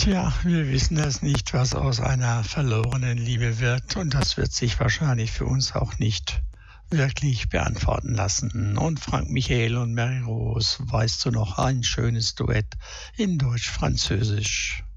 Tja, wir wissen es nicht, was aus einer verlorenen Liebe wird, und das wird sich wahrscheinlich für uns auch nicht wirklich beantworten lassen. Und Frank Michael und Mary Rose, weißt du noch, ein schönes Duett in Deutsch-Französisch.